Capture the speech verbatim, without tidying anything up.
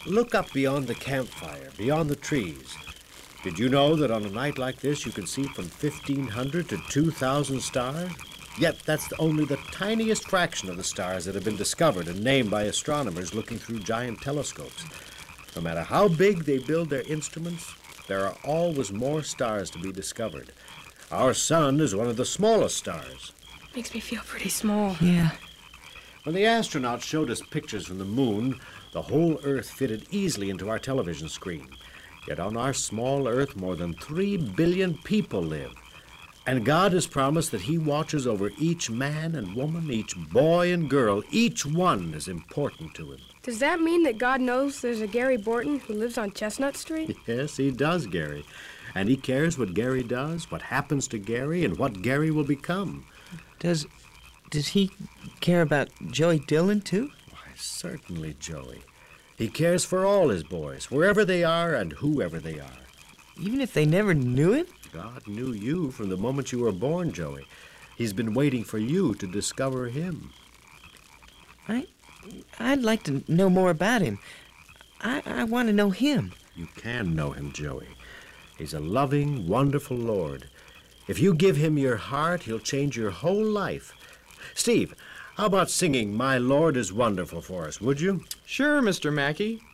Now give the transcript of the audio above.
Look up beyond the campfire, beyond the trees. Did you know that on a night like this you can see from fifteen hundred to two thousand stars? Yet that's only the tiniest fraction of the stars that have been discovered and named by astronomers looking through giant telescopes. No matter how big they build their instruments, there are always more stars to be discovered. Our sun is one of the smallest stars. Makes me feel pretty small. Yeah. When the astronauts showed us pictures from the moon, the whole Earth fitted easily into our television screen. Yet on our small Earth, more than three billion people live. And God has promised that He watches over each man and woman, each boy and girl. Each one is important to Him. Does that mean that God knows there's a Gary Borton who lives on Chestnut Street? Yes, He does, Gary. And He cares what Gary does, what happens to Gary, and what Gary will become. Does, does He care about Joey Dillon, too? Why, certainly, Joey. He cares for all His boys, wherever they are and whoever they are. Even if they never knew Him? God knew you from the moment you were born, Joey. He's been waiting for you to discover Him. I, I'd like to know more about Him. I, I want to know Him. You can know Him, Joey. He's a loving, wonderful Lord. If you give Him your heart, He'll change your whole life. Steve, how about singing My Lord is Wonderful for us, would you? Sure, Mister Mackey.